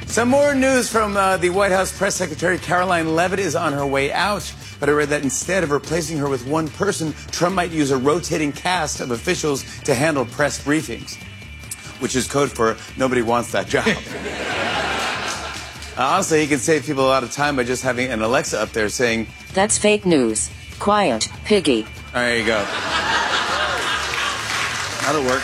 Some more news from the White House press secretary. Caroline Leavitt is on her way out, but I read that instead of replacing her with one person, Trump might use a rotating cast of officials to handle press briefings, which is code for nobody wants that job. Honestly, he can save people a lot of time by just having an Alexa up there saying, "That's fake news. Quiet, piggy." There you go. That'll work.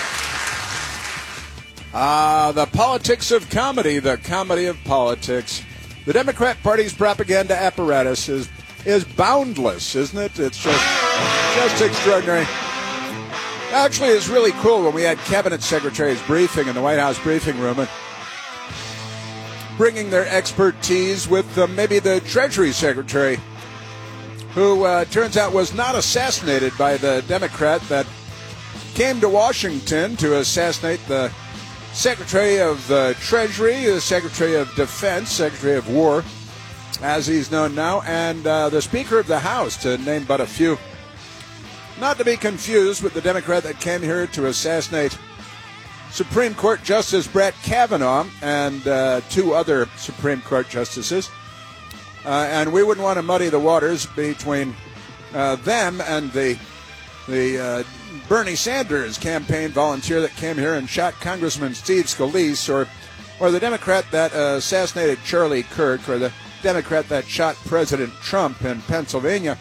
The politics of comedy, the comedy of politics. The Democrat Party's propaganda apparatus is boundless, isn't it? It's just extraordinary. Actually, it's really cool when we had cabinet secretaries briefing in the White House briefing room and bringing their expertise with maybe the Treasury Secretary, who turns out was not assassinated by the Democrat that came to Washington to assassinate the Secretary of the Treasury, the Secretary of Defense, Secretary of War, as he's known now, and the Speaker of the House, to name but a few. Not to be confused with the Democrat that came here to assassinate Supreme Court Justice Brett Kavanaugh and two other Supreme Court justices. And we wouldn't want to muddy the waters between them and the Bernie Sanders campaign volunteer that came here and shot Congressman Steve Scalise, or the Democrat that assassinated Charlie Kirk, or the Democrat that shot President Trump in Pennsylvania.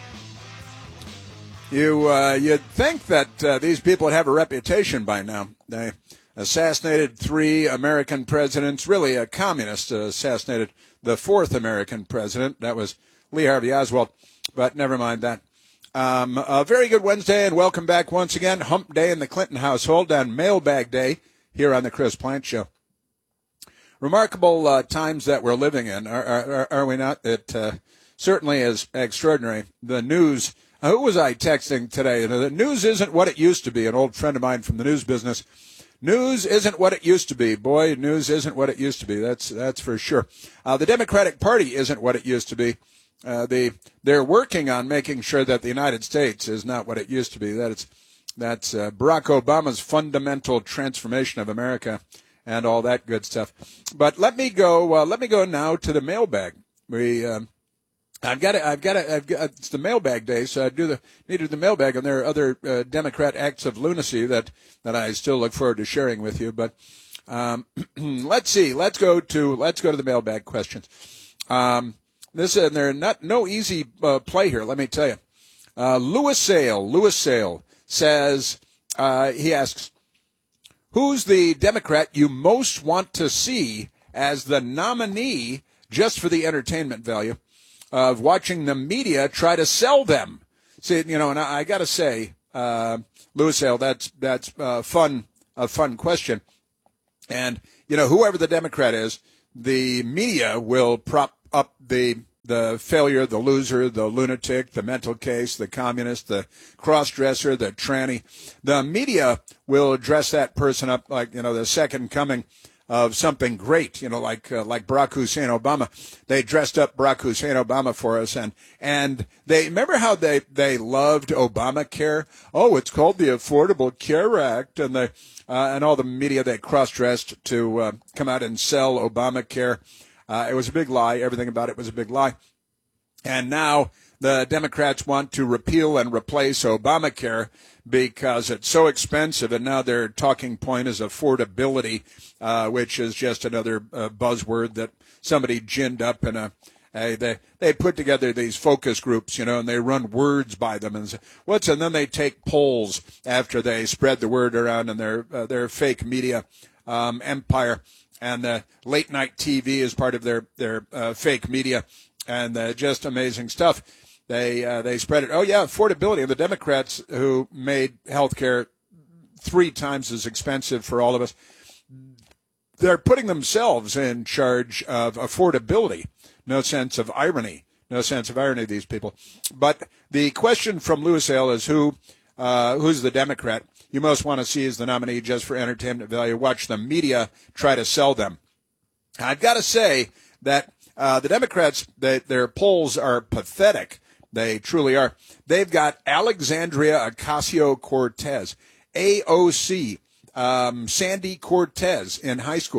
You'd think that these people would have a reputation by now. They assassinated 3 American presidents. Really, a communist assassinated the 4th American president. That was Lee Harvey Oswald. But never mind that. A very good Wednesday, and welcome back once again. Hump Day in the Clinton household and Mailbag Day here on the Chris Plante Show. Remarkable times that we're living in, are we not? It certainly is extraordinary. The news, who was I texting today? The news isn't what it used to be. An old friend of mine from the news business. News isn't what it used to be. Boy, news isn't what it used to be. That's for sure. The Democratic Party isn't what it used to be. They're working on making sure that the United States is not what it used to be. That's Barack Obama's fundamental transformation of America and all that good stuff. But let me go now to the mailbag. It's the mailbag day, so I needed the mailbag, and there are other Democrat acts of lunacy that I still look forward to sharing with you. But let's see. Let's go to the mailbag questions. They're no easy play here, let me tell you. Louis Sale says, he asks, who's the Democrat you most want to see as the nominee just for the entertainment value of watching the media try to sell them? See, and I got to say, Louis Sale, that's a fun question. And, whoever the Democrat is, the media will prop up the failure, the loser, the lunatic, the mental case, the communist, the cross-dresser, the tranny. The media will dress that person up like, the second coming of something great, like Barack Hussein Obama. They dressed up Barack Hussein Obama for us, and they remember how they loved Obamacare. Oh, it's called the Affordable Care Act, and all the media they cross-dressed to come out and sell Obamacare. It was a big lie. Everything about it was a big lie. And now the Democrats want to repeal and replace Obamacare because it's so expensive. And now their talking point is affordability, which is just another buzzword that somebody ginned up in they put together these focus groups, and they run words by them and say, and then they take polls after they spread the word around in their fake media empire. And late night TV is part of their fake media, and just amazing stuff. They spread it. Oh yeah, affordability. And the Democrats, who made health care 3 times as expensive for all of us, they're putting themselves in charge of affordability. No sense of irony. These people. But the question from Louis Sale is who's the Democrat you most want to see as the nominee just for entertainment value? Watch the media try to sell them. I've got to say that the Democrats, their polls are pathetic. They truly are. They've got Alexandria Ocasio-Cortez, AOC, Sandy Cortez in high school.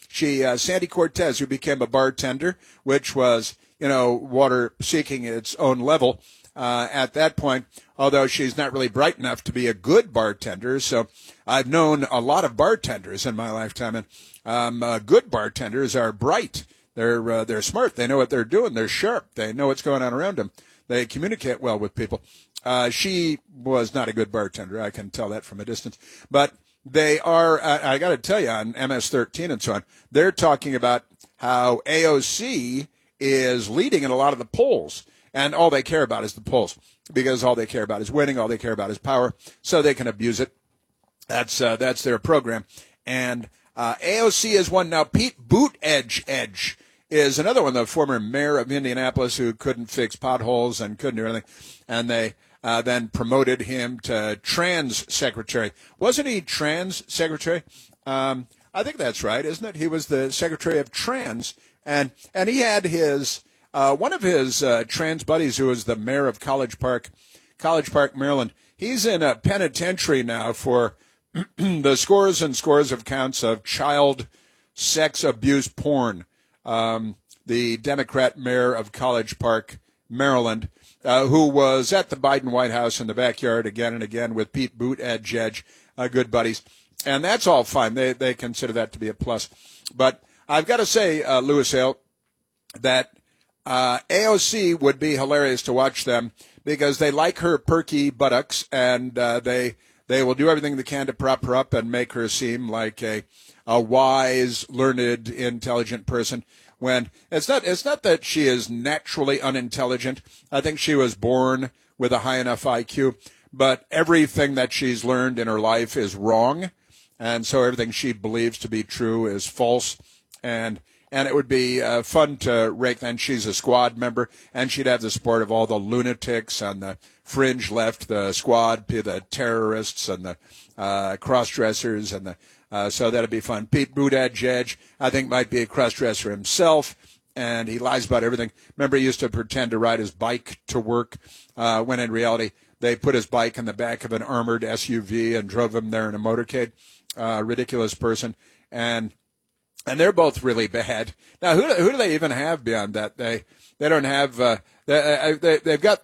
Sandy Cortez, who became a bartender, which was, water seeking its own level at that point, although she's not really bright enough to be a good bartender. So I've known a lot of bartenders in my lifetime, and good bartenders are bright. They're smart. They know what they're doing. They're sharp. They know what's going on around them. They communicate well with people. She was not a good bartender. I can tell that from a distance. But they are, I got to tell you, on MS-13 and so on, they're talking about how AOC is leading in a lot of the polls. And all they care about is the polls, because all they care about is winning. All they care about is power, so they can abuse it. That's their program. And AOC is one now. Pete Buttigieg is another one, the former mayor of Indianapolis, who couldn't fix potholes and couldn't do anything. And they then promoted him to trans secretary. Wasn't he trans secretary? I think that's right, isn't it? He was the secretary of trans, and he had his one of his trans buddies, who was the mayor of College Park, Maryland. He's in a penitentiary now for the scores and scores of counts of child sex abuse porn. The Democrat mayor of College Park, Maryland, who was at the Biden White House in the backyard again and again with Pete Buttigieg, good buddies. And that's all fine. They consider that to be a plus. But I've got to say, Louis Hale, that AOC would be hilarious to watch them, because they like her perky buttocks, and they will do everything they can to prop her up and make her seem like a wise, learned, intelligent person, when it's not that she is naturally unintelligent. I think she was born with a high enough IQ, but everything that she's learned in her life is wrong, and so everything she believes to be true is false. And it would be fun to rake. And she's a squad member, and she'd have the support of all the lunatics on the fringe left, the squad, the terrorists, and the cross-dressers, and so that'd be fun. Pete Buttigieg, I think, might be a cross-dresser himself, and he lies about everything. Remember, he used to pretend to ride his bike to work, when in reality they put his bike in the back of an armored SUV and drove him there in a motorcade. Ridiculous person. And they're both really bad. Now, who do they even have beyond that? They don't have. They've got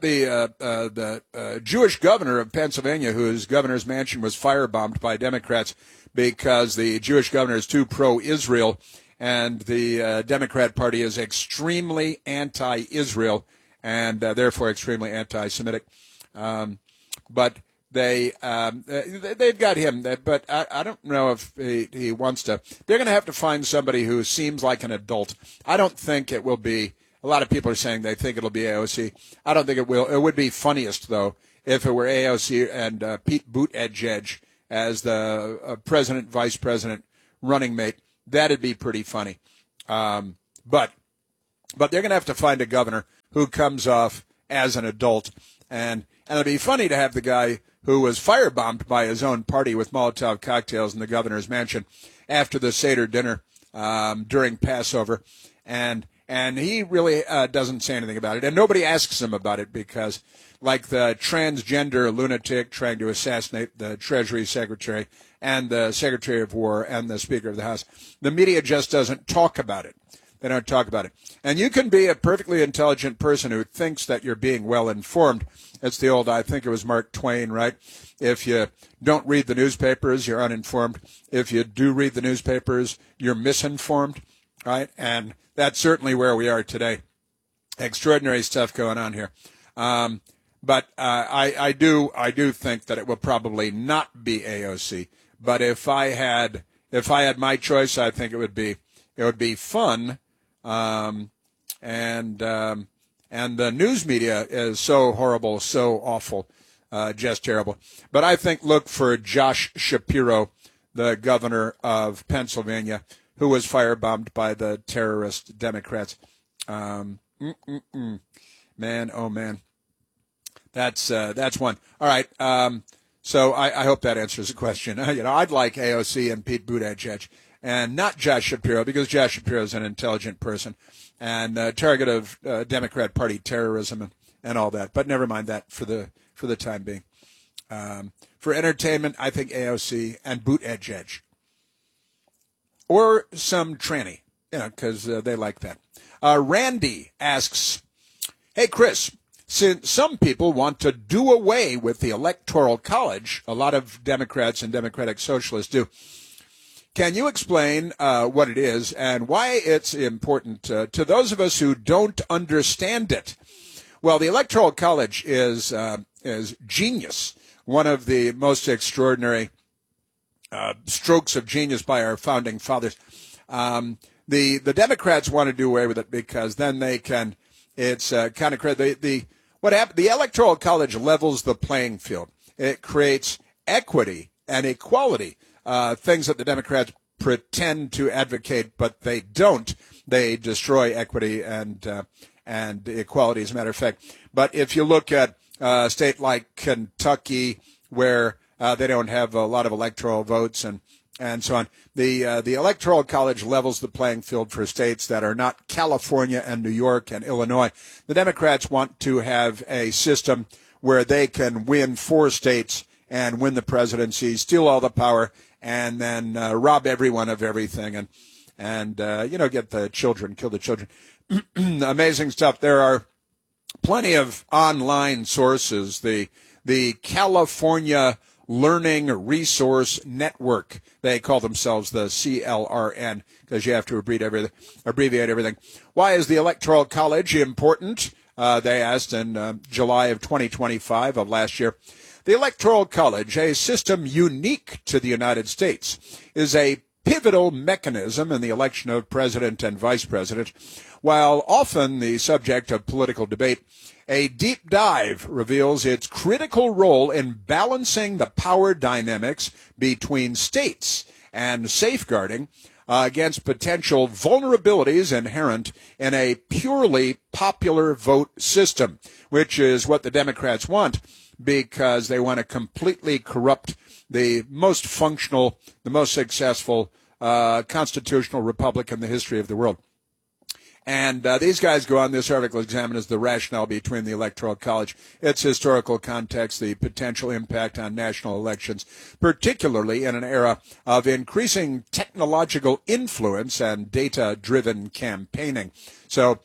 the Jewish governor of Pennsylvania, whose governor's mansion was firebombed by Democrats because the Jewish governor is too pro-Israel, and the Democrat Party is extremely anti-Israel and therefore extremely anti-Semitic. But they've got him, but I don't know if he wants to. They're going to have to find somebody who seems like an adult. I don't think it will be. A lot of people are saying they think it'll be AOC. I don't think it will. It would be funniest, though, if it were AOC and Pete Buttigieg as the president, vice president, running mate. That'd be pretty funny. But they're going to have to find a governor who comes off as an adult, and it'll be funny to have the guy who was firebombed by his own party with Molotov cocktails in the governor's mansion after the Seder dinner during Passover, and he really doesn't say anything about it, and nobody asks him about it, because, like the transgender lunatic trying to assassinate the Treasury Secretary and the Secretary of War and the Speaker of the House, the media just doesn't talk about it. They don't talk about it. And you can be a perfectly intelligent person who thinks that you're being well informed. It's the old, I think it was Mark Twain, right? If you don't read the newspapers, you're uninformed. If you do read the newspapers, you're misinformed, right? And that's certainly where we are today. Extraordinary stuff going on here. But I do think that it will probably not be AOC. But if I had my choice, I think it would be fun. And the news media is so horrible, so awful, just terrible. But I think look for Josh Shapiro, the governor of Pennsylvania, who was firebombed by the terrorist Democrats. Man, oh man, that's one. All right. So I hope that answers the question. I'd like AOC and Pete Buttigieg, and not Josh Shapiro, because Josh Shapiro is an intelligent person and target of Democrat Party terrorism and all that. But never mind that for the time being. For entertainment, I think AOC and Buttigieg. or some tranny, because they like that. Randy asks, hey, Chris, since some people want to do away with the Electoral College, a lot of Democrats and Democratic Socialists do, can you explain what it is and why it's important to those of us who don't understand it? Well, the Electoral College is genius, one of the most extraordinary strokes of genius by our founding fathers. The Democrats want to do away with it because then they can. It's kind of crazy. What happened? The Electoral College levels the playing field. It creates equity and equality. Things that the Democrats pretend to advocate, but they don't. They destroy equity and equality, as a matter of fact. But if you look at a state like Kentucky, where they don't have a lot of electoral votes and so on, the Electoral College levels the playing field for states that are not California and New York and Illinois. The Democrats want to have a system where they can win 4 states and win the presidency, steal all the power, and then rob everyone of everything, and get the children, kill the children. Amazing stuff. There are plenty of online sources. The California Learning Resource Network, they call themselves the CLRN, because you have to abbreviate everything. Why is the Electoral College important? They asked in July of 2025 of last year. The Electoral College, a system unique to the United States, is a pivotal mechanism in the election of president and vice president. While often the subject of political debate, a deep dive reveals its critical role in balancing the power dynamics between states and safeguarding against potential vulnerabilities inherent in a purely popular vote system, which is what the Democrats want, because they want to completely corrupt the most functional, the most successful constitutional republic in the history of the world. And these guys go on, this article examines the rationale between the Electoral College, its historical context, the potential impact on national elections, particularly in an era of increasing technological influence and data-driven campaigning. So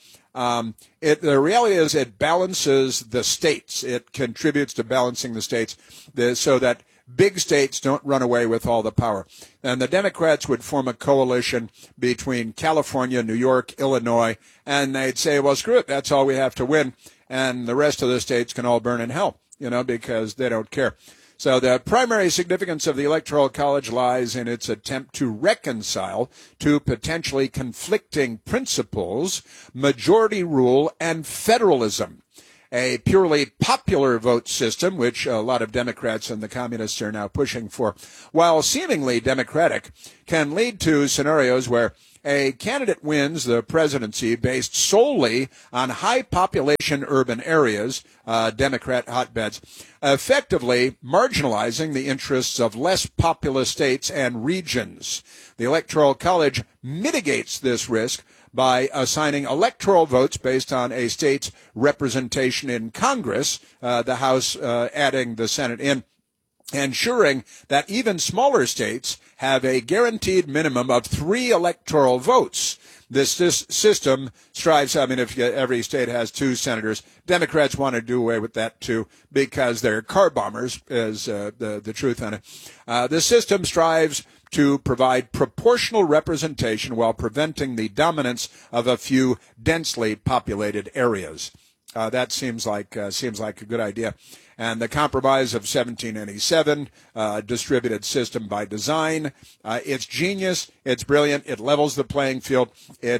the reality is it balances the states. It contributes to balancing the states so that big states don't run away with all the power. And the Democrats would form a coalition between California, New York, Illinois, and they'd say, well, screw it, that's all we have to win, and the rest of the states can all burn in hell, because they don't care. So the primary significance of the Electoral College lies in its attempt to reconcile two potentially conflicting principles, majority rule and federalism. A purely popular vote system, which a lot of Democrats and the communists are now pushing for, while seemingly democratic, can lead to scenarios where a candidate wins the presidency based solely on high population urban areas, Democrat hotbeds, effectively marginalizing the interests of less populous states and regions. The Electoral College mitigates this risk by assigning electoral votes based on a state's representation in Congress, the House adding the Senate in, ensuring that even smaller states have a guaranteed minimum of 3 electoral votes. This system strives, if every state has 2 senators, Democrats want to do away with that too, because they're car bombers, is the truth on it. The system strives to provide proportional representation while preventing the dominance of a few densely populated areas. That seems like a good idea. And the compromise of 1787, distributed system by design, it's genius, it's brilliant, it levels the playing field,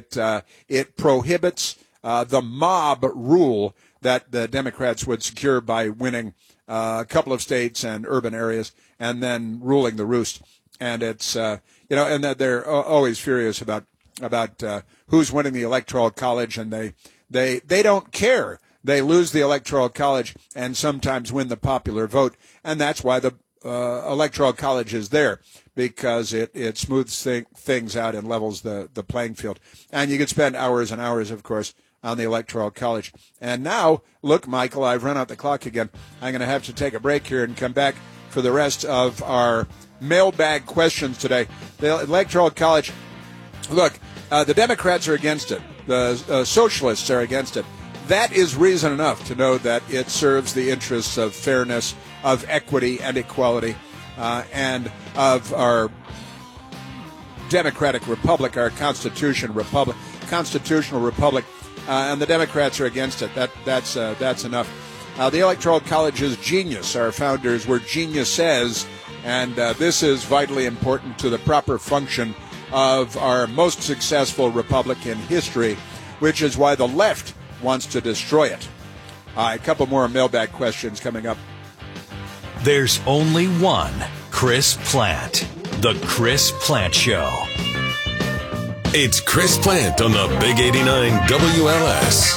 it prohibits the mob rule that the Democrats would secure by winning a couple of states and urban areas and then ruling the roost. And it's, and that they're always furious about who's winning the Electoral College, and they don't care. They lose the Electoral College and sometimes win the popular vote, and that's why the Electoral College is there, because it smooths things out and levels the playing field. And you could spend hours and hours, of course, on the Electoral College. And now, look, Michael, I've run out the clock again. I'm going to have to take a break here and come back for the rest of our mailbag questions today. The Electoral College, Look, the Democrats are against it. The socialists are against it. That is reason enough to know that it serves the interests of fairness, of equity and equality, and of our democratic republic, our constitutional republic, and the Democrats are against it. That's enough. The Electoral College is genius. Our founders were geniuses, and this is vitally important to the proper function of our most successful republic in history, which is why the left wants to destroy it. A couple more mailbag questions coming up. There's only one Chris Plante. The Chris Plante Show. It's Chris Plante on the Big 89 WLS.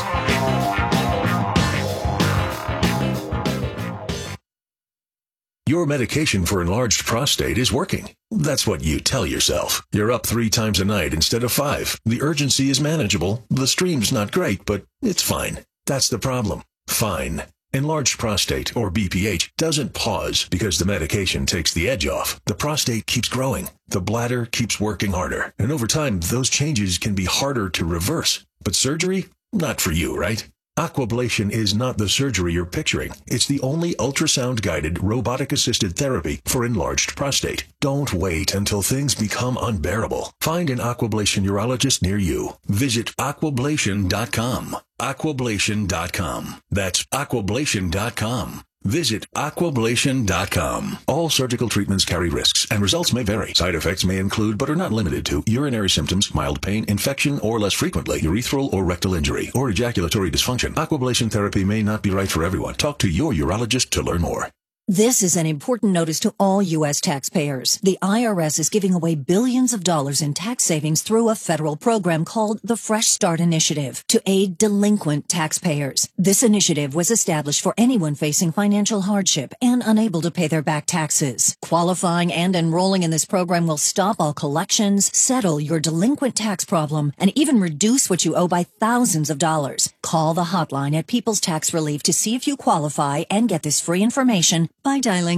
Your medication for enlarged prostate is working. That's what you tell yourself. You're up 3 times a night instead of 5. The urgency is manageable. The stream's not great, but it's fine. That's the problem. Fine. Enlarged prostate, or BPH, doesn't pause because the medication takes the edge off. The prostate keeps growing. The bladder keeps working harder. And over time, those changes can be harder to reverse. But surgery? Not for you, right? Aquablation is not the surgery you're picturing. It's the only ultrasound-guided, robotic-assisted therapy for enlarged prostate. Don't wait until things become unbearable. Find an Aquablation urologist near you. Visit aquablation.com. Aquablation.com. That's aquablation.com. Visit aquablation.com. All surgical treatments carry risks, and results may vary. Side effects may include, but are not limited to, urinary symptoms, mild pain, infection, or less frequently, urethral or rectal injury, or ejaculatory dysfunction. Aquablation therapy may not be right for everyone. Talk to your urologist to learn more. This is an important notice to all U.S. taxpayers. The IRS is giving away billions of dollars in tax savings through a federal program called the Fresh Start Initiative to aid delinquent taxpayers. This initiative was established for anyone facing financial hardship and unable to pay their back taxes. Qualifying and enrolling in this program will stop all collections, settle your delinquent tax problem, and even reduce what you owe by thousands of dollars. Call the hotline at People's Tax Relief to see if you qualify and get this free information by dialing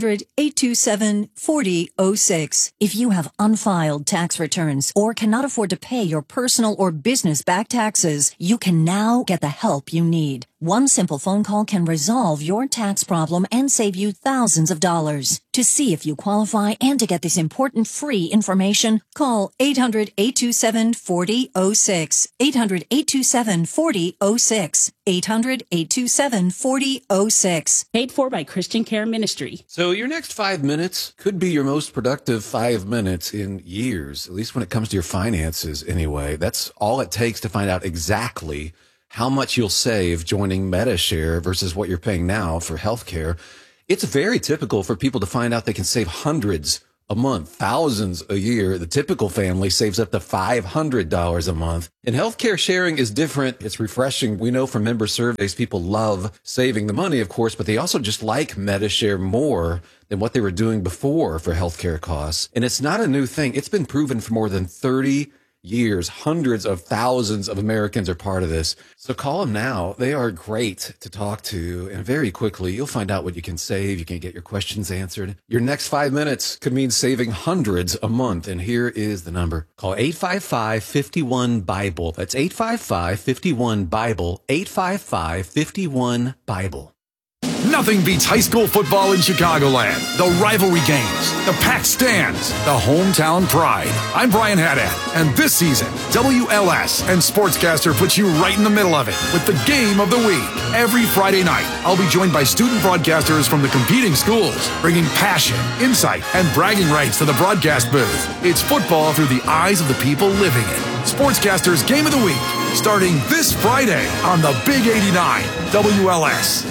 800-827-4006. If you have unfiled tax returns or cannot afford to pay your personal or business back taxes, you can now get the help you need. One simple phone call can resolve your tax problem and save you thousands of dollars. To see if you qualify and to get this important free information, call 800-827-4006. 800-827-4006. 800-827-4006. Paid for by Christian Care Ministry. So your next 5 minutes could be your most productive 5 minutes in years, at least when it comes to your finances anyway. That's all it takes to find out exactly how much you'll save joining MediShare versus what you're paying now for healthcare. It's very typical for people to find out they can save hundreds a month, thousands a year. The typical family saves up to $500 a month. And healthcare sharing is different. It's refreshing. We know from member surveys, people love saving the money, of course, but they also just like MediShare more than what they were doing before for healthcare costs. And it's not a new thing. It's been proven for more than 30 years. Hundreds of thousands of Americans are part of this. So call them now. They are great to talk to. And very quickly, you'll find out what you can save. You can get your questions answered. Your next 5 minutes could mean saving hundreds a month. And here is the number. Call 855-51-BIBLE. That's 855-51-BIBLE. 855-51-BIBLE. Nothing beats high school football in Chicagoland. The rivalry games, the packed stands, the hometown pride. I'm Brian Haddad, and this season, WLS and Sportscaster puts you right in the middle of it with the game of the week. Every Friday night, I'll be joined by student broadcasters from the competing schools, bringing passion, insight, and bragging rights to the broadcast booth. It's football through the eyes of the people living it. Sportscaster's Game of the Week, starting this Friday on the Big 89 WLS.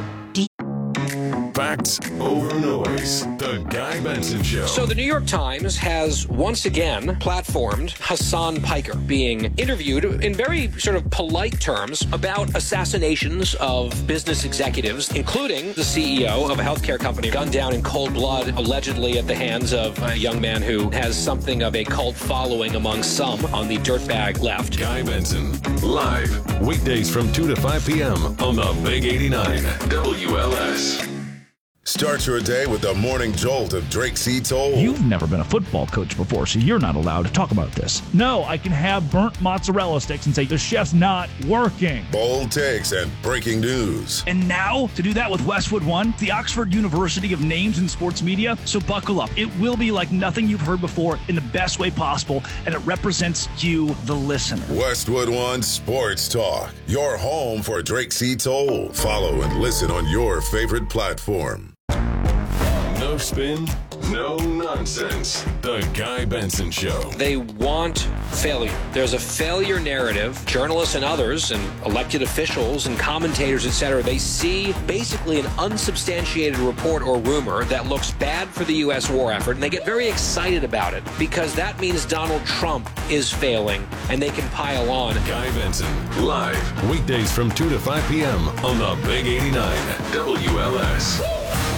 Facts over noise. The Guy Benson Show. So the New York Times has once again platformed Hassan Piker being interviewed in very sort of polite terms about assassinations of business executives, including the CEO of a healthcare company gunned down in cold blood, allegedly at the hands of a young man who has something of a cult following among some on the dirtbag left. Guy Benson, live, weekdays from 2 to 5 p.m. on the Big 89 WLS. Start your day with the morning jolt of Drake C. Toll. You've never been a football coach before, so you're not allowed to talk about this. No, I can have burnt mozzarella sticks and say the chef's not working. Bold takes and breaking news. And now, to do that with Westwood One, the Oxford University of names in sports media, so buckle up. It will be like nothing you've heard before in the best way possible, and it represents you, the listener. Westwood One Sports Talk, your home for Drake C. Toll. Follow and listen on your favorite platform. No spin, no nonsense. The Guy Benson Show. They want failure. There's a failure narrative. Journalists and others and elected officials and commentators, etc., they see basically an unsubstantiated report or rumor that looks bad for the U.S. war effort, and they get very excited about it because that means Donald Trump is failing, and they can pile on. Guy Benson, live, weekdays from 2 to 5 p.m. on the Big 89 WLS.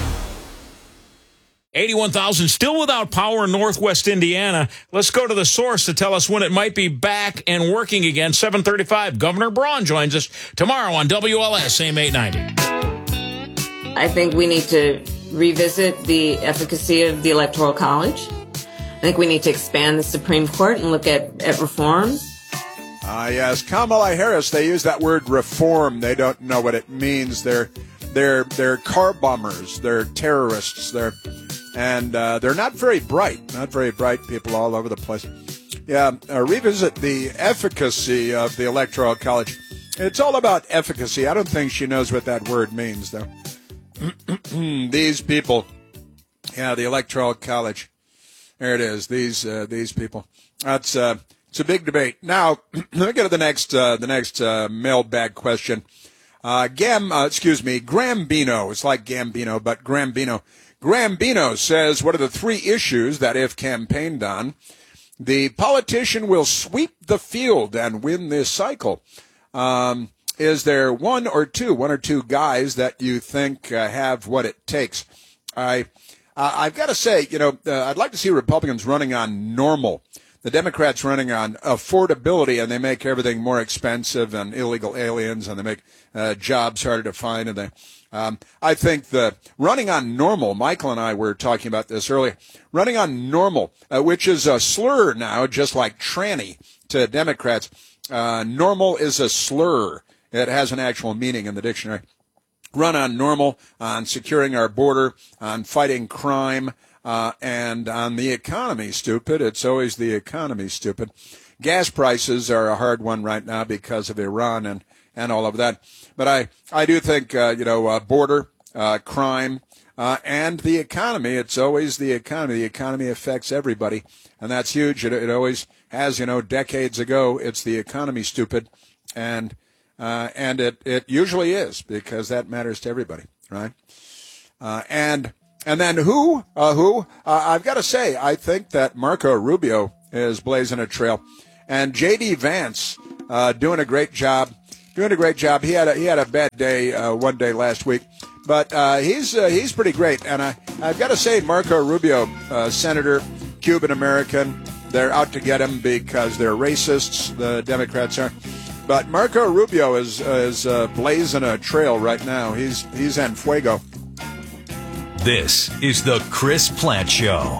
81,000 still without power in northwest Indiana. Let's go to the source to tell us when it might be back and working again. 7:35. Governor Braun joins us tomorrow on WLS AM 890. I think we need to revisit the efficacy of the Electoral College. I think we need to expand the Supreme Court and look at reforms. Yes, Kamala Harris, they use that word reform. They don't know what it means. They're car bombers. They're terrorists. They're not very bright people all over the place. Yeah, revisit the efficacy of the Electoral College. It's all about efficacy. I don't think she knows what that word means, though. These people, the Electoral College. There it is. These people. It's a big debate. Now, let me get to the next mailbag question. Grambino. It's like Gambino, but Grambino. Grambino says, what are the three issues that, if campaigned on, the politician will sweep the field and win this cycle? Is there one or two guys that you think have what it takes? I've got to say, I'd like to see Republicans running on normal. The Democrats running on affordability, and they make everything more expensive, and illegal aliens, and they make jobs harder to find, and I think the running on normal, Michael and I were talking about this earlier, running on normal, which is a slur now, just like tranny to Democrats. Normal is a slur. It has an actual meaning in the dictionary. Run on normal, on securing our border, on fighting crime, and on the economy, stupid. It's always the economy, stupid. Gas prices are a hard one right now because of Iran and all of that. But I do think, border, crime, and the economy. It's always the economy. The economy affects everybody, and that's huge. It always has, decades ago. It's the economy, stupid, and it usually is, because that matters to everybody, right? And then who? I've got to say, I think that Marco Rubio is blazing a trail, and J.D. Vance doing a great job. He had a bad day one day last week, but he's pretty great. And I've got to say, Marco Rubio, Senator, Cuban American, they're out to get him because they're racists. The Democrats are. But Marco Rubio is blazing a trail right now. He's en fuego. This is the Chris Plant Show.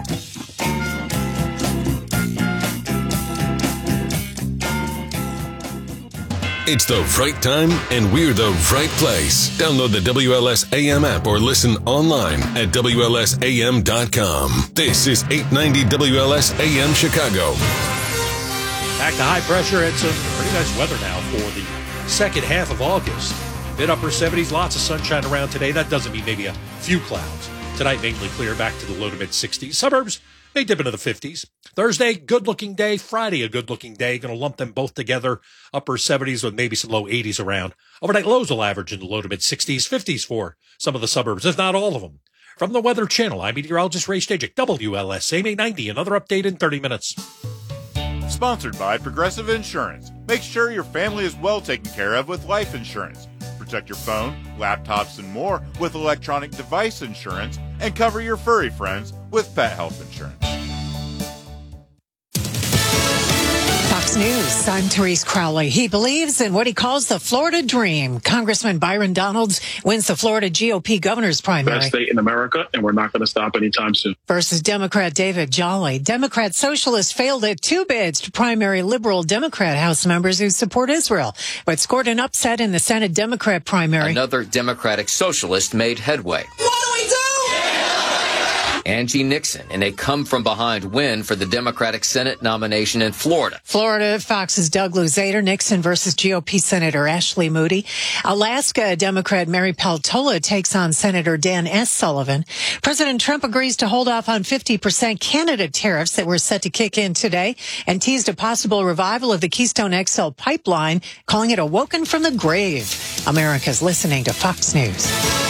It's the right time, and we're the right place. Download the WLS AM app or listen online at WLSAM.com. This is 890 WLS AM Chicago. Back to high pressure and some pretty nice weather now for the second half of August. Mid upper 70s, lots of sunshine around today. That doesn't mean maybe a few clouds. Tonight, mainly clear, back to the low to mid 60s. Suburbs may dip into the 50s. Thursday, good-looking day. Friday, a good-looking day. Going to lump them both together. Upper 70s with maybe some low 80s around. Overnight lows will average in the low to mid 60s, 50s for some of the suburbs, if not all of them. From the Weather Channel, I'm meteorologist Ray Stajic, WLS, AM 890. Another update in 30 minutes. Sponsored by Progressive Insurance. Make sure your family is well taken care of with life insurance. Protect your phone, laptops, and more with electronic device insurance, and cover your furry friends with pet health insurance. Fox Fox News, I'm Therese Crowley. He believes in what he calls the Florida dream. Congressman Byron Donalds wins the Florida GOP governor's primary. Best state in America, and we're not going to stop anytime soon. Versus Democrat David Jolly. Democrat Socialist failed at 2 bids to primary liberal Democrat House members who support Israel, but scored an upset in the Senate Democrat primary. Another Democratic Socialist made headway. What do we do? Angie Nixon in a come-from-behind win for the Democratic Senate nomination in Florida. Florida, Fox's Doug Luzader, Nixon versus GOP Senator Ashley Moody. Alaska, Democrat Mary Peltola takes on Senator Dan S. Sullivan. President Trump agrees to hold off on 50% Canada tariffs that were set to kick in today and teased a possible revival of the Keystone XL pipeline, calling it awoken from the grave. America's listening to Fox News.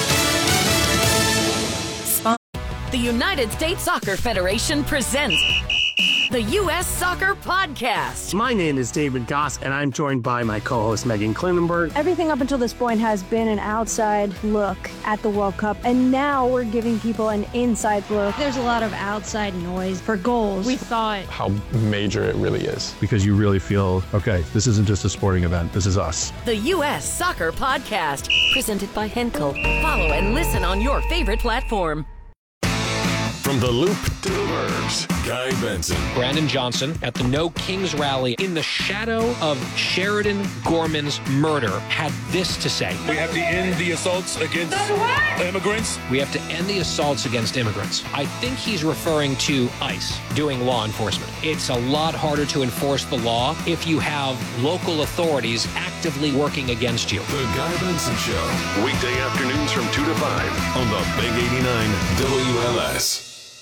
The United States Soccer Federation presents the U.S. Soccer Podcast. My name is David Goss, and I'm joined by my co-host Megan Klinenberg. Everything up until this point has been an outside look at the World Cup, and now we're giving people an inside look. There's a lot of outside noise for goals. We thought how major it really is, because you really feel, okay, this isn't just a sporting event, this is us. The U.S. Soccer Podcast, presented by Henkel. Follow and listen on your favorite platform. From the Loop to the Burbs, Guy Benson. Brandon Johnson at the No Kings rally in the shadow of Sheridan Gorman's murder had this to say. We have to end the assaults against immigrants. We have to end the assaults against immigrants. I think he's referring to ICE doing law enforcement. It's a lot harder to enforce the law if you have local authorities actively working against you. The Guy Benson Show. Weekday afternoons from 2 to 5 on the Big 89 WLS.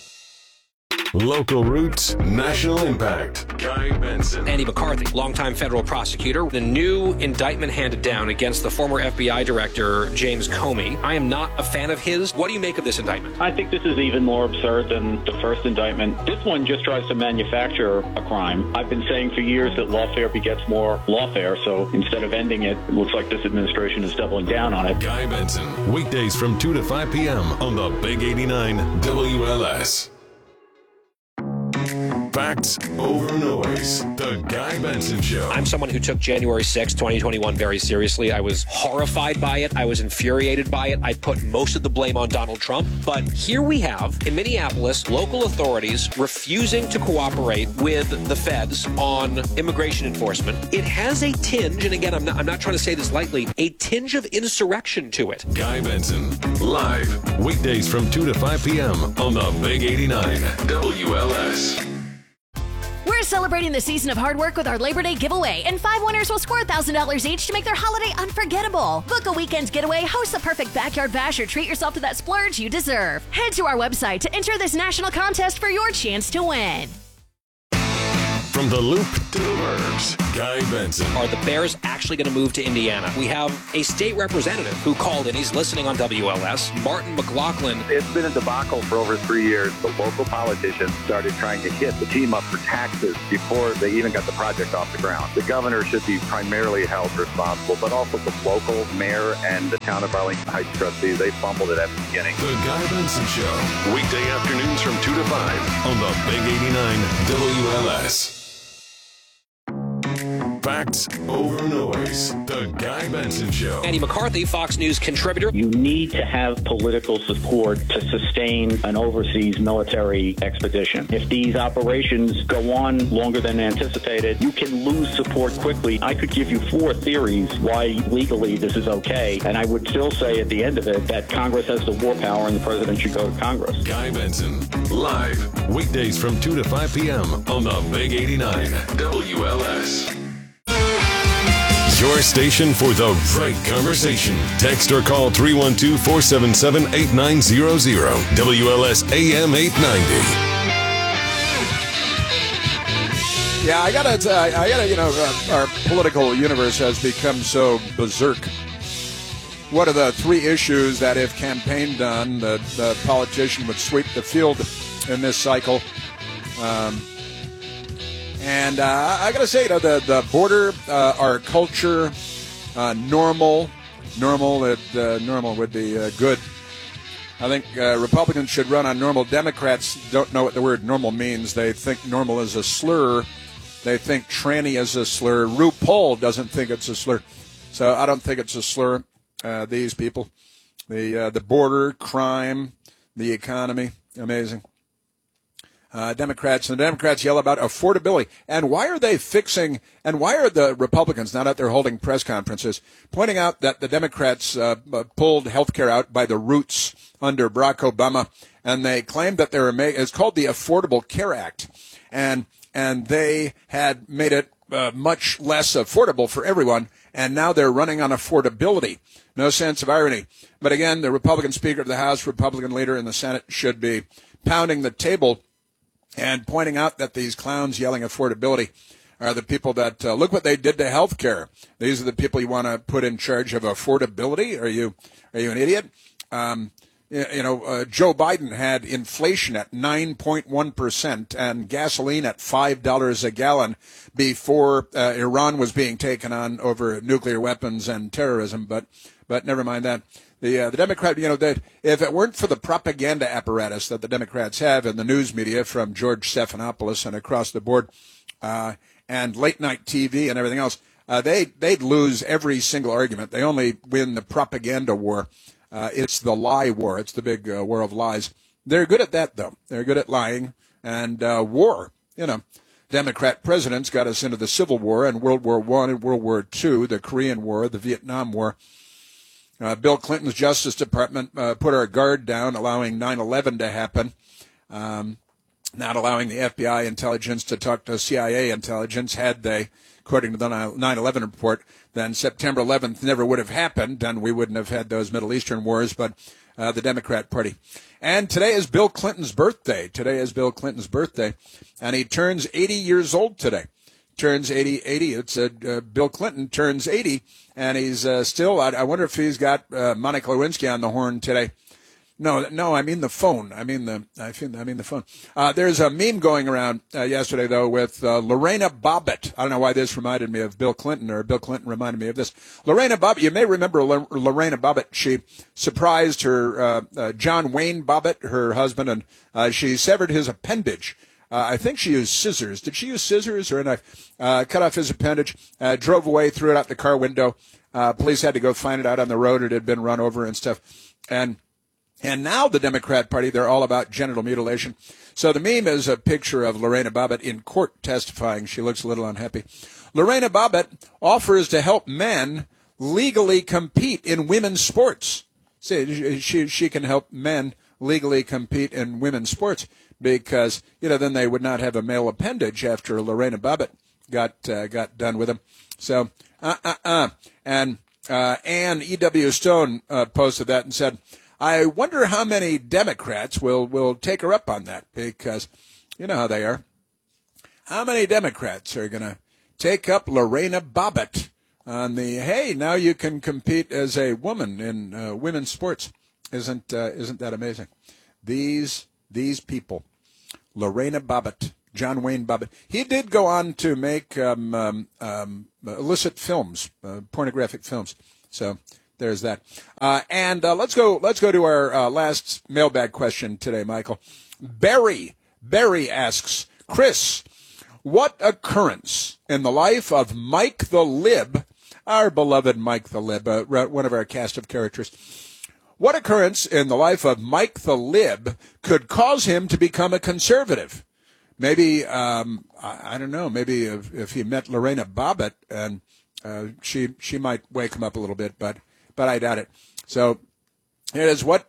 Local roots, national impact. Guy Benson. Andy McCarthy, longtime federal prosecutor. The new indictment handed down against the former FBI director, James Comey. I am not a fan of his. What do you make of this indictment? I think this is even more absurd than the first indictment. This one just tries to manufacture a crime. I've been saying for years that lawfare begets more lawfare, so instead of ending it, it looks like this administration is doubling down on it. Guy Benson, weekdays from 2 to 5 p.m. on the Big 89 WLS. Facts over noise. The Guy Benson Show. I'm someone who took January 6, 2021 very seriously. I was horrified by it. I was infuriated by it. I put most of the blame on Donald Trump. But here we have, in Minneapolis, local authorities refusing to cooperate with the feds on immigration enforcement. It has a tinge, and again, I'm not trying to say this lightly, a tinge of insurrection to it. Guy Benson, live, weekdays from 2 to 5 p.m. on the Big 89 WLS. We're celebrating the season of hard work with our Labor Day giveaway, and 5 winners will score $1,000 each to make their holiday unforgettable. Book a weekend getaway, host the perfect backyard bash, or treat yourself to that splurge you deserve. Head to our website to enter this national contest for your chance to win. From the Loop to the Burbs, Guy Benson. Are the Bears actually going to move to Indiana? We have a state representative who called in. He's listening on WLS. Martin McLaughlin. It's been a debacle for over 3 years. The local politicians started trying to hit the team up for taxes before they even got the project off the ground. The governor should be primarily held responsible, but also the local mayor and the town of Arlington Heights trustees. They fumbled it at the beginning. The Guy Benson Show. Weekday afternoons from 2 to 5 on the Big 89 WLS. Facts over noise. The Guy Benson Show. Andy McCarthy, Fox News contributor. You need to have political support to sustain an overseas military expedition. If these operations go on longer than anticipated, you can lose support quickly. I could give you 4 theories why legally this is okay, and I would still say at the end of it that Congress has the war power and the president should go to Congress. Guy Benson, live, weekdays from 2 to 5 p.m. on the Big 89 WLS. Your station for the right conversation. Text or call 312-477-8900. WLS AM 890. Yeah, I gotta, our political universe has become so berserk. What are the 3 issues that, if campaigned on, the politician would sweep the field in this cycle? And I got to say, the border, our culture, normal would be good. I think Republicans should run on normal. Democrats don't know what the word normal means. They think normal is a slur. They think tranny is a slur. RuPaul doesn't think it's a slur. So I don't think it's a slur, these people. The border, crime, the economy, amazing. The Democrats yell about affordability. And why are they and why are the Republicans not out there holding press conferences pointing out that the Democrats pulled health care out by the roots under Barack Obama, and they claimed that it's called the Affordable Care Act, and they had made it much less affordable for everyone, and now they're running on affordability. No sense of irony. But again, the Republican Speaker of the House, Republican leader in the Senate should be pounding the table and pointing out that these clowns yelling affordability are the people that, look what they did to health care. These are the people you want to put in charge of affordability? Are you an idiot? Joe Biden had inflation at 9.1% and gasoline at $5 a gallon before Iran was being taken on over nuclear weapons and terrorism. But never mind that. The Democrat, that if it weren't for the propaganda apparatus that the Democrats have in the news media from George Stephanopoulos and across the board, and late night TV and everything else, they'd lose every single argument. They only win the propaganda war. It's the lie war. It's the big war of lies. They're good at that, though. They're good at lying and war. Democrat presidents got us into the Civil War and World War I and World War II, the Korean War, the Vietnam War. Bill Clinton's Justice Department put our guard down, allowing 9/11 to happen, not allowing the FBI intelligence to talk to CIA intelligence. Had they, according to the 9/11 report, then September 11th never would have happened, and we wouldn't have had those Middle Eastern wars, but the Democrat Party. And today is Bill Clinton's birthday. And he turns 80 years old today. Turns 80. It's Bill Clinton turns 80, and he's still. I wonder if he's got Monica Lewinsky on the horn today. No, I mean the phone. I mean the phone. There's a meme going around yesterday though with Lorena Bobbitt. I don't know why this reminded me of Bill Clinton, or Bill Clinton reminded me of this. Lorena Bobbitt. You may remember Lorena Bobbitt. She surprised her John Wayne Bobbitt, her husband, and she severed his appendage. I think she used scissors. Did she use scissors or a knife? Cut off his appendage, drove away, threw it out the car window. Police had to go find it out on the road. It had been run over and stuff. And now the Democrat Party, they're all about genital mutilation. So the meme is a picture of Lorena Bobbitt in court testifying. She looks a little unhappy. Lorena Bobbitt offers to help men legally compete in women's sports. See, she can help men legally compete in women's sports, because, then they would not have a male appendage after Lorena Bobbitt got done with them. So, And Ann E.W. Stone posted that and said, I wonder how many Democrats will take her up on that, because you know how they are. How many Democrats are going to take up Lorena Bobbitt on the, hey, now you can compete as a woman in women's sports? Isn't that amazing? These people. Lorena Bobbitt, John Wayne Bobbitt. He did go on to make illicit films, pornographic films. So there's that. And let's go to our last mailbag question today, Michael. Barry asks, Chris, what occurrence in the life of Mike the Lib, our beloved Mike the Lib, one of our cast of characters, what occurrence in the life of Mike the Lib could cause him to become a conservative? Maybe, I don't know, maybe if he met Lorena Bobbitt, and she might wake him up a little bit, but I doubt it. So it is what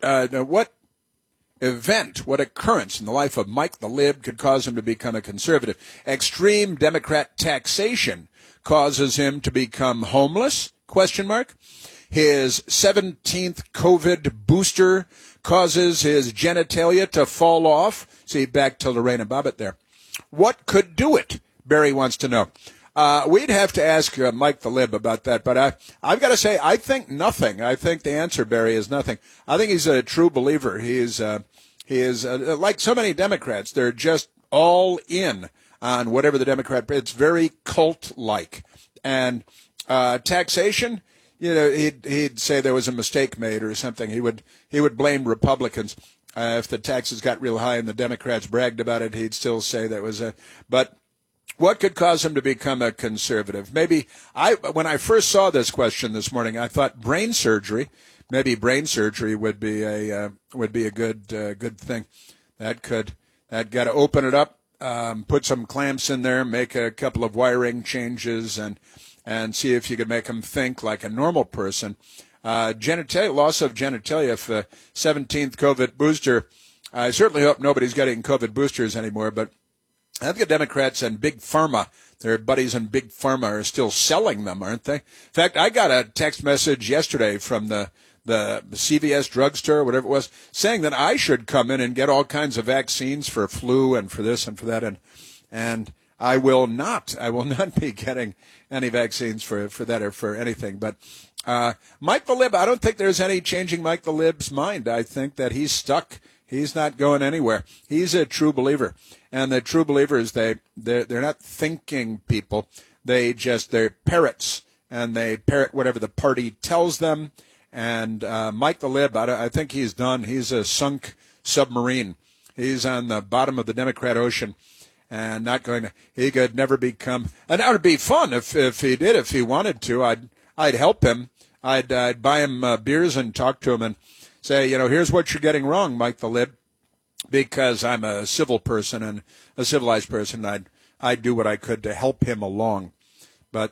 occurrence in the life of Mike the Lib could cause him to become a conservative? Extreme Democrat taxation causes him to become homeless? ? His 17th COVID booster causes his genitalia to fall off. See, back to Lorena Bobbitt there. What could do it? Barry wants to know. We'd have to ask Mike the Lib about that, but I've got to say, I think nothing. I think the answer, Barry, is nothing. I think he's a true believer. He is like so many Democrats. They're just all in on whatever the Democrat. It's very cult-like. And taxation, he'd say there was a mistake made or something. He would blame Republicans. If the taxes got real high and the Democrats bragged about it, he'd still say that was but What could cause him to become a conservative? Maybe when I first saw this question this morning, I thought brain surgery. Maybe brain surgery would be a good thing. That got to open it up, put some clamps in there, make a couple of wiring changes, and see if you could make him think like a normal person. Loss of genitalia, if 17th COVID booster. I certainly hope nobody's getting COVID boosters anymore, but I think the Democrats and Big Pharma, their buddies in Big Pharma, are still selling them, aren't they? In fact, I got a text message yesterday from the CVS drugstore, whatever it was, saying that I should come in and get all kinds of vaccines for flu and for this and for that, and I will not. I will not be getting any vaccines for that or for anything. But Mike the Lib, I don't think there's any changing Mike the Lib's mind. I think that he's stuck. He's not going anywhere. He's a true believer. And the true believers, they're not thinking people. They're parrots, and they parrot whatever the party tells them. And Mike the Lib, I think he's done. He's a sunk submarine. He's on the bottom of the Democrat Ocean, and not going to. He could never become. And that would be fun if he did. If he wanted to, I'd help him. I'd buy him beers and talk to him and say, here's what you're getting wrong, Mike the Lib, because I'm a civil person and a civilized person. I'd do what I could to help him along. But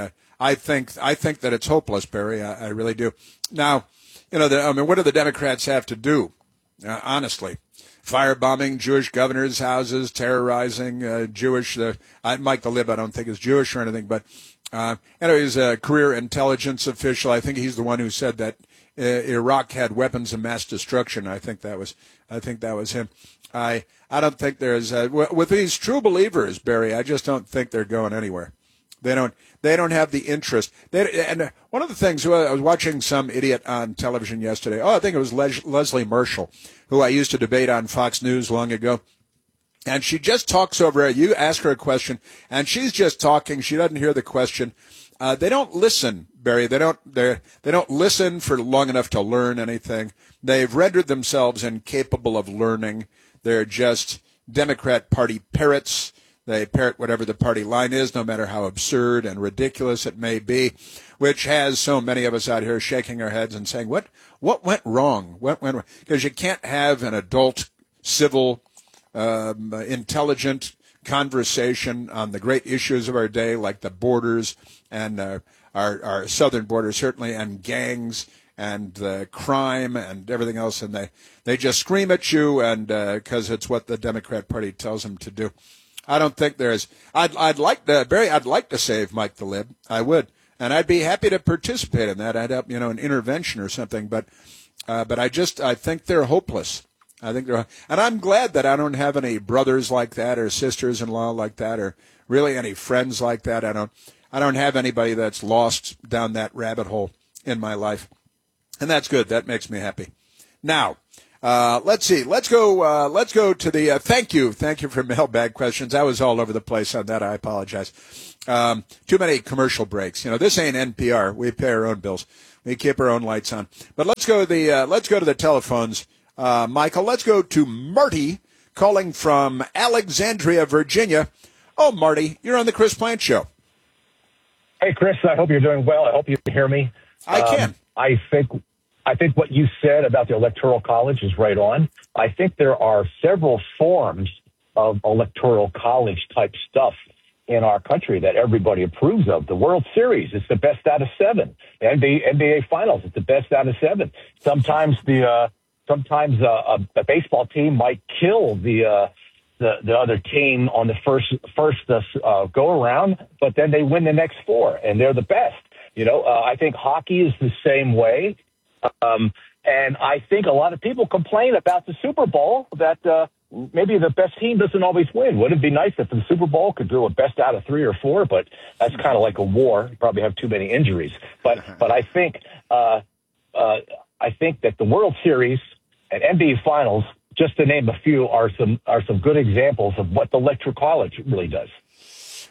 I think that it's hopeless, Barry. I really do. Now, what do the Democrats have to do? Honestly, firebombing Jewish governors' houses, terrorizing Jewish. Mike the Lib, I don't think is Jewish or anything, but he's a career intelligence official. I think he's the one who said that Iraq had weapons of mass destruction. I think that was him. I don't think there's with these true believers, Barry. I just don't think they're going anywhere. They don't have the interest. And one of the things, I was watching some idiot on television yesterday. I think it was Leslie Marshall, who I used to debate on Fox News long ago. And she just talks over it. You ask her a question, and she's just talking. She doesn't hear the question. They don't listen, Barry. They don't listen for long enough to learn anything. They've rendered themselves incapable of learning. They're just Democrat Party parrots. They parrot whatever the party line is, no matter how absurd and ridiculous it may be, which has so many of us out here shaking our heads and saying, what went wrong? What went wrong? Because you can't have an adult, civil, intelligent conversation on the great issues of our day, like the borders and our southern border, certainly, and gangs and crime and everything else. And they just scream at you, and because it's what the Democrat Party tells them to do. I don't think there's. I'd like to save Mike the Lib. I would, and I'd be happy to participate in that. I'd help, an intervention or something. But I think they're hopeless. And I'm glad that I don't have any brothers like that or sisters-in-law like that or really any friends like that. I don't have anybody that's lost down that rabbit hole in my life, and that's good. That makes me happy. Now. Let's see. Let's go to the, thank you for mailbag questions. I was all over the place on that. I apologize. Too many commercial breaks. This ain't NPR. We pay our own bills. We keep our own lights on. But let's go to the telephones. Michael, let's go to Marty calling from Alexandria, Virginia. Oh, Marty, you're on the Chris Plante Show. Hey, Chris, I hope you're doing well. I hope you can hear me. I can. I think what you said about the Electoral College is right on. I think there are several forms of Electoral College type stuff in our country that everybody approves of. The World Series, it's the best out of 7. The NBA Finals, it's the best out of 7. Sometimes a baseball team might kill the other team on the first go around, but then they win the next 4 and they're the best. I think hockey is the same way. And I think a lot of people complain about the Super Bowl that maybe the best team doesn't always win. Wouldn't it be nice if the Super Bowl could do a best out of 3 or 4? But that's kind of like a war. You probably have too many injuries. But I think that the World Series and NBA Finals, just to name a few, are some good examples of what the Electoral College really does.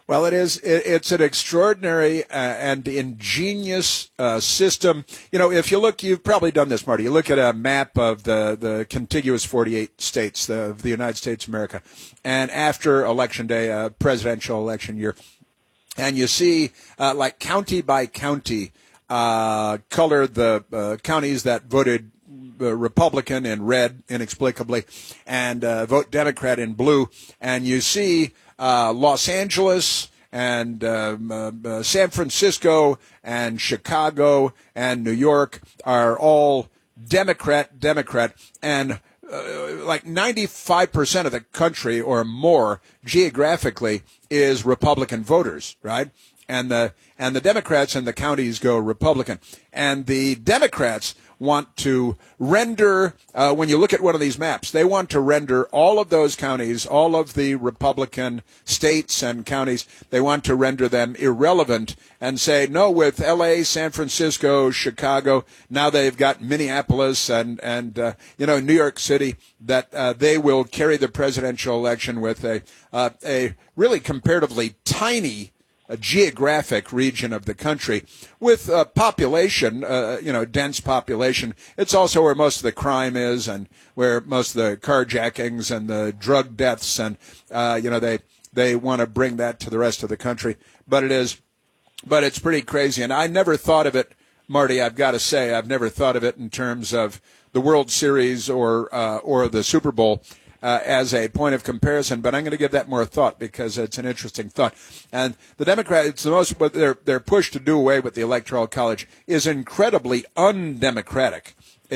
Well, it is. It's an extraordinary and ingenious system. You know, if you look, you've probably done this, Marty. You look at a map of the contiguous 48 states of the United States of America, and after Election Day, presidential election year, and you see like county by county, color the counties that voted Republican in red inexplicably, and vote Democrat in blue, and you see Los Angeles and San Francisco and Chicago and New York are all Democrat, and like 95% of the country or more geographically is Republican voters, right? And the Democrats in the counties go Republican, and the Democrats want to render, when you look at one of these maps, they want to render all of those counties, all of the Republican states and counties, they want to render them irrelevant and say, no, with L.A., San Francisco, Chicago, now they've got Minneapolis and New York City, that they will carry the presidential election with a really comparatively tiny a geographic region of the country with a population, dense population. It's also where most of the crime is and where most of the carjackings and the drug deaths and, they want to bring that to the rest of the country. But it's pretty crazy. And I never thought of it, Marty, I've got to say, I've never thought of it in terms of the World Series or the Super Bowl as a point of comparison, but I'm going to give that more thought because it's an interesting thought. And the Democrats, but their push to do away with the Electoral College is incredibly undemocratic.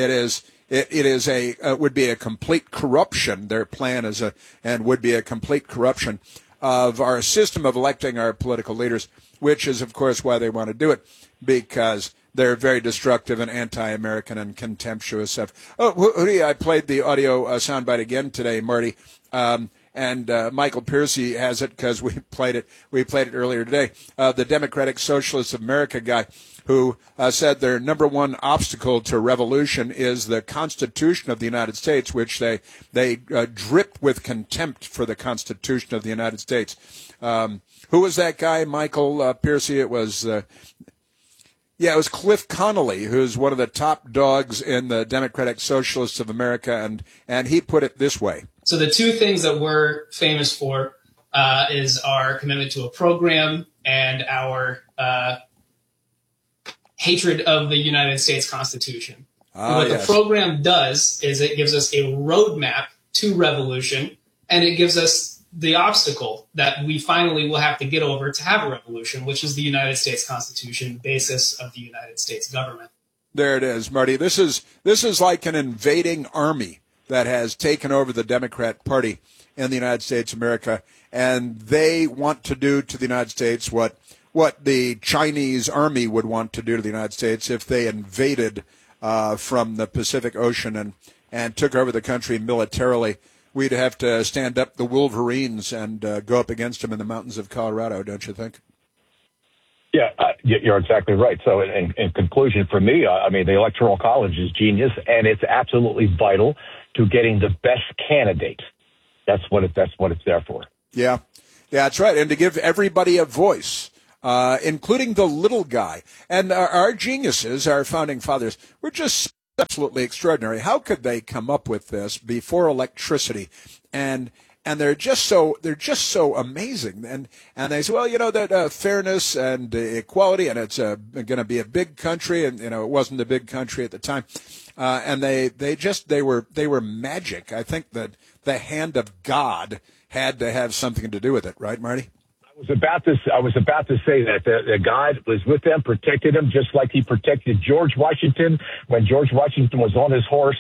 It would be a complete corruption. Their plan would be a complete corruption of our system of electing our political leaders, which is, of course, why they want to do it, because they're very destructive and anti-American and contemptuous of. I played the audio soundbite again today, Marty, and Michael Piercy has it because we played it earlier today. The Democratic Socialists of America guy who said their number one obstacle to revolution is the Constitution of the United States, which they drip with contempt for the Constitution of the United States. Who was that guy, Michael Piercy? It was Cliff Connolly, who's one of the top dogs in the Democratic Socialists of America, and he put it this way. So the two things that we're famous for is our commitment to a program and our hatred of the United States Constitution. What the program does is it gives us a roadmap to revolution, and it gives us the obstacle that we finally will have to get over to have a revolution, which is the United States Constitution, basis of the United States government. There it is, Marty. This is like an invading army that has taken over the Democrat Party in the United States of America, and they want to do to the United States what the Chinese army would want to do to the United States if they invaded from the Pacific Ocean and took over the country militarily. We'd have to stand up the Wolverines and go up against them in the mountains of Colorado, don't you think? Yeah, you're exactly right. So in conclusion, for me, the Electoral College is genius, and it's absolutely vital to getting the best candidate. That's what it's there for. Yeah, that's right. And to give everybody a voice, including the little guy. And our geniuses, our founding fathers, were just absolutely extraordinary. How could they come up with this before electricity? And they're just so amazing. And they say, well, that fairness and equality, and it's going to be a big country, and it wasn't a big country at the time. And they were magic. I think that the hand of God had to have something to do with it, right, Marty? I was about to say that the God was with them, protected them, just like he protected George Washington when George Washington was on his horse,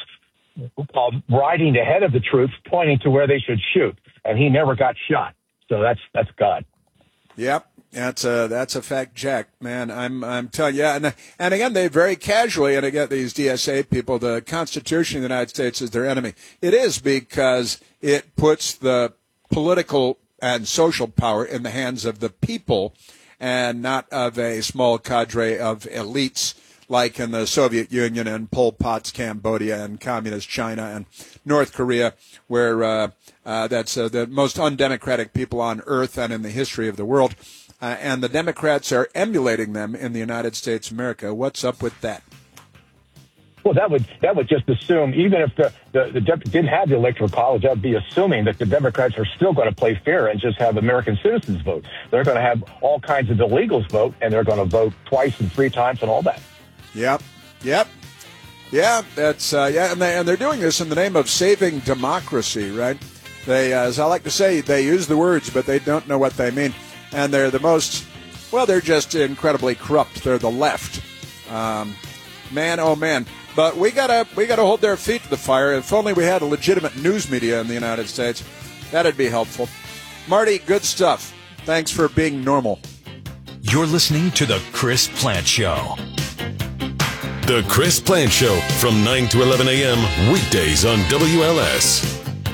riding ahead of the troops, pointing to where they should shoot, and he never got shot. So that's God. Yep. That's a fact, Jack. Man, I'm telling you. And again, they very casually, and again, these DSA people, the Constitution of the United States is their enemy. It is because it puts the political and social power in the hands of the people and not of a small cadre of elites like in the Soviet Union and Pol Pot's Cambodia and Communist China and North Korea, where that's the most undemocratic people on earth and in the history of the world. And the Democrats are emulating them in the United States of America. What's up with that? Well, that would just assume, even if the didn't have the Electoral College, that would be assuming that the Democrats are still going to play fair and just have American citizens vote. They're going to have all kinds of illegals vote, and they're going to vote twice and three times and all that. Yep. Yeah, that's and they're doing this in the name of saving democracy, right? They, as I like to say, they use the words, but they don't know what they mean, and they're they're just incredibly corrupt. They're the left, man, oh man. But we gotta hold their feet to the fire. If only we had a legitimate news media in the United States, that'd be helpful. Marty, good stuff. Thanks for being normal. You're listening to the Chris Plante Show. The Chris Plante Show from 9 to 11 a.m. weekdays on WLS.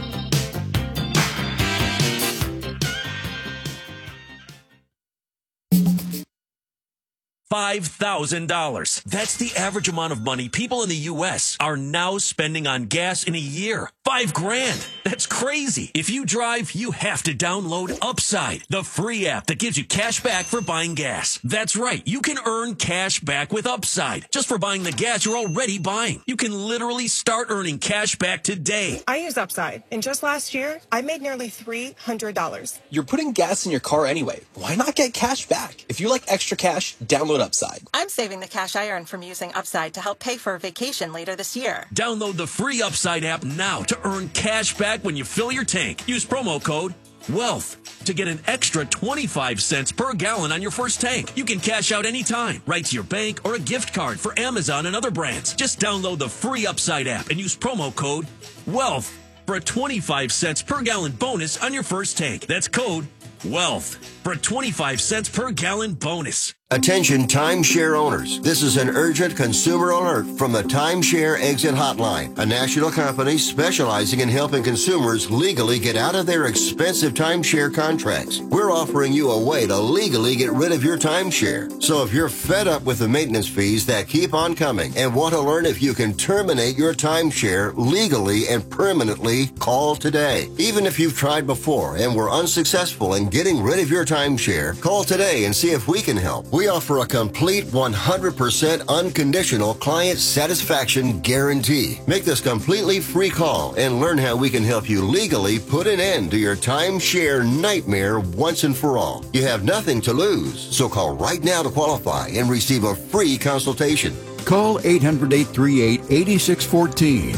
$5,000. That's the average amount of money people in the U.S. are now spending on gas in a year. $5,000. That's crazy. If you drive, you have to download Upside, the free app that gives you cash back for buying gas. That's right. You can earn cash back with Upside just for buying the gas you're already buying. You can literally start earning cash back today. I use Upside, and just last year, I made nearly $300. You're putting gas in your car anyway. Why not get cash back? If you like extra cash, download Upside. I'm saving the cash I earn from using Upside to help pay for a vacation later this year. Download the free Upside app now to earn cash back when you fill your tank. Use promo code WEALTH to get an extra 25 cents per gallon on your first tank. You can cash out anytime, right to your bank or a gift card for Amazon and other brands. Just download the free Upside app and use promo code WEALTH for a 25 cents per gallon bonus on your first tank. That's code WEALTH for a 25 cents per gallon bonus. Attention timeshare owners. This is an urgent consumer alert from the Timeshare Exit Hotline, a national company specializing in helping consumers legally get out of their expensive timeshare contracts. We're offering you a way to legally get rid of your timeshare. So if you're fed up with the maintenance fees that keep on coming and want to learn if you can terminate your timeshare legally and permanently, call today. Even if you've tried before and were unsuccessful in getting rid of your timeshare, call today and see if we can help. We offer a complete 100% unconditional client satisfaction guarantee. Make this completely free call and learn how we can help you legally put an end to your timeshare nightmare once and for all. You have nothing to lose, so call right now to qualify and receive a free consultation. Call 800-838-8614.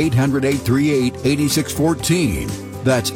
800-838-8614. That's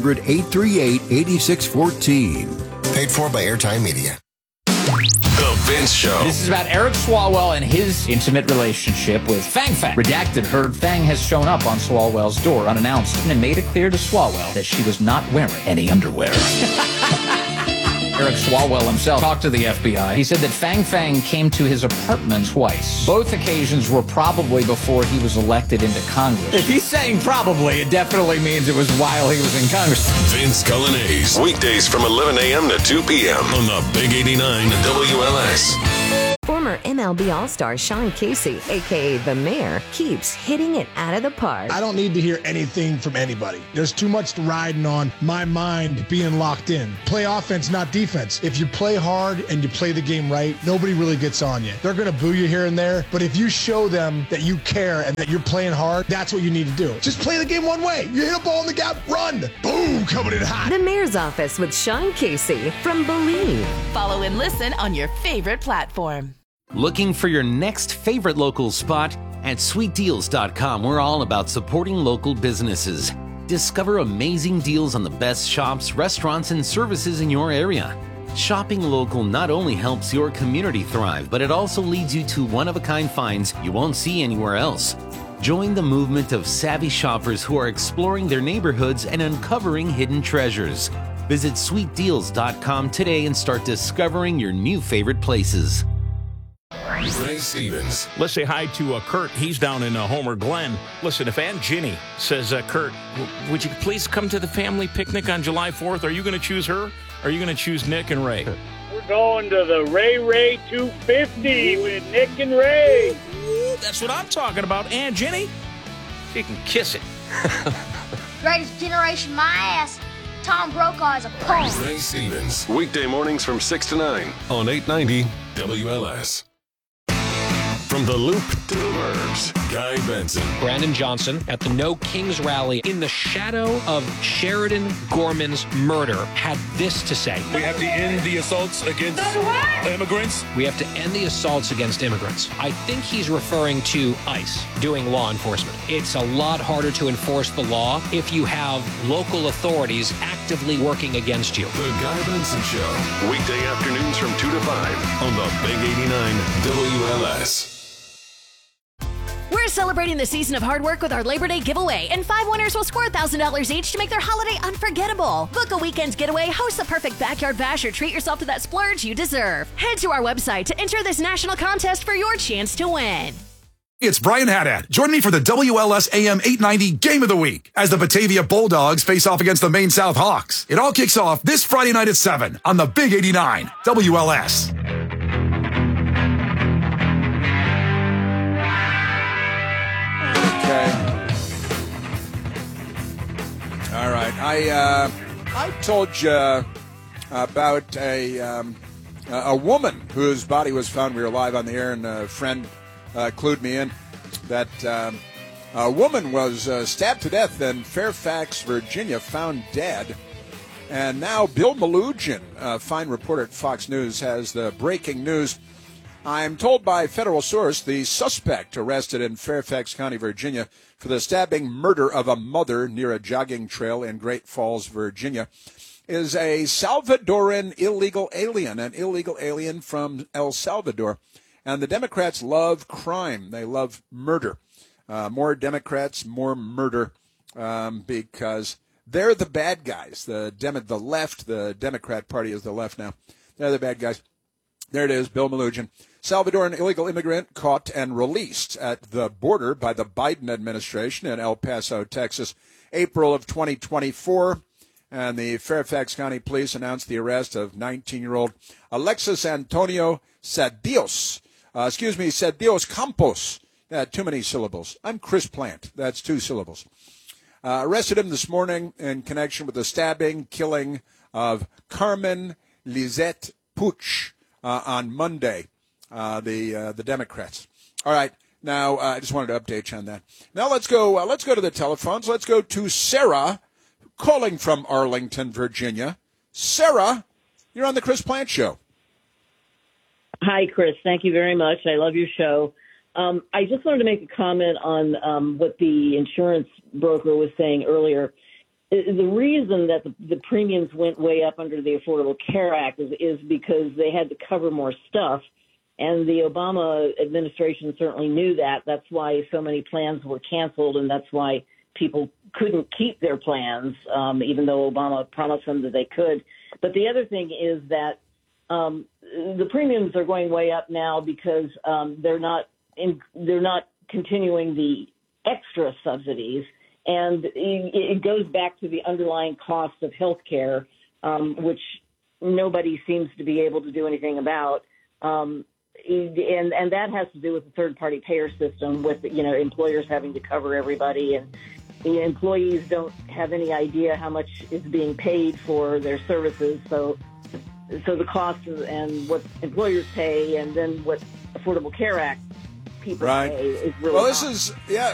800-838-8614. Paid for by Airtime Media. The Vince Show. This is about Eric Swalwell and his intimate relationship with Fang Fang. Redacted heard Fang has shown up on Swalwell's door unannounced and made it clear to Swalwell that she was not wearing any underwear. Eric Swalwell himself talked to the FBI. He said that Fang Fang came to his apartment twice. Both occasions were probably before he was elected into Congress. If he's saying probably, it definitely means it was while he was in Congress. Vince Cullinase. Weekdays from 11 a.m. to 2 p.m. on the Big 89 WLS. Former MLB All-Star Sean Casey, a.k.a. The Mayor, keeps hitting it out of the park. I don't need to hear anything from anybody. There's too much riding on my mind being locked in. Play offense, not defense. If you play hard and you play the game right, nobody really gets on you. They're going to boo you here and there, but if you show them that you care and that you're playing hard, that's what you need to do. Just play the game one way. You hit a ball in the gap, run. Boom, coming in hot. The Mayor's Office with Sean Casey from Believe. Follow and listen on your favorite platform. Looking for your next favorite local spot? At sweetdeals.com, we're all about supporting local businesses. Discover amazing deals on the best shops, restaurants, and services in your area. Shopping local not only helps your community thrive, but it also leads you to one-of-a-kind finds you won't see anywhere else. Join the movement of savvy shoppers who are exploring their neighborhoods and uncovering hidden treasures. Visit sweetdeals.com today and start discovering your new favorite places. Ray Stevens. Let's say hi to Kurt. He's down in Homer Glen. Listen, if Aunt Ginny says, Kurt, would you please come to the family picnic on July 4th? Are you going to choose her? Or are you going to choose Nick and Ray? going to the Ray 250 with Nick and Ray. Ooh, that's what I'm talking about. And Jenny, you can kiss it. Greatest generation, my ass. Tom Brokaw is a punk. Ray Stevens, weekday mornings from 6 to 9 on 890 WLS. From the Loop to the Burbs, Guy Benson. Brandon Johnson at the No Kings rally in the shadow of Sheridan Gorman's murder had this to say. We have to end the assaults against immigrants. We have to end the assaults against immigrants. I think he's referring to ICE doing law enforcement. It's a lot harder to enforce the law if you have local authorities actively working against you. The Guy Benson Show, weekday afternoons from 2 to 5 on the Big 89 WLS. We're celebrating the season of hard work with our Labor Day giveaway, and 5 winners will score $1,000 each to make their holiday unforgettable. Book a weekend's getaway, host the perfect backyard bash, or treat yourself to that splurge you deserve. Head to our website to enter this national contest for your chance to win. It's Brian Haddad. Join me for the WLS AM 890 Game of the Week as the Batavia Bulldogs face off against the Maine South Hawks. It all kicks off this Friday night at 7 on the Big 89 WLS. All right, I told you about a woman whose body was found. We were live on the air, and a friend clued me in that a woman was stabbed to death in Fairfax, Virginia, found dead. And now Bill Melugin, a fine reporter at Fox News, has the breaking news. I'm told by federal source the suspect arrested in Fairfax County, Virginia, for the stabbing murder of a mother near a jogging trail in Great Falls, Virginia, is a Salvadoran illegal alien, an illegal alien from El Salvador. And the Democrats love crime. They love murder. More Democrats, more murder, because they're the bad guys. The left, the Democrat Party is the left now. They're the bad guys. There it is, Bill Melugin. Salvadoran illegal immigrant caught and released at the border by the Biden administration in El Paso, Texas, April of 2024. And the Fairfax County Police announced the arrest of 19-year-old Alexis Antonio Cedios Campos. Too many syllables. I'm Chris Plant. That's 2 syllables. Arrested him this morning in connection with the stabbing, killing of Carmen Lizette Puch on Monday. The Democrats. All right. Now, I just wanted to update you on that. Now let's go to the telephones. Let's go to Sarah, calling from Arlington, Virginia. Sarah, you're on the Chris Plant Show. Hi, Chris. Thank you very much. I love your show. I just wanted to make a comment on what the insurance broker was saying earlier. The reason that the premiums went way up under the Affordable Care Act is because they had to cover more stuff. And the Obama administration certainly knew that. That's why so many plans were canceled, and that's why people couldn't keep their plans, even though Obama promised them that they could. But the other thing is that the premiums are going way up now because they're not continuing the extra subsidies, and it goes back to the underlying cost of health care, which nobody seems to be able to do anything about. And that has to do with the third-party payer system, with employers having to cover everybody, and the employees don't have any idea how much is being paid for their services. So the cost and what employers pay, and then what Affordable Care Act people pay is really well. high. This is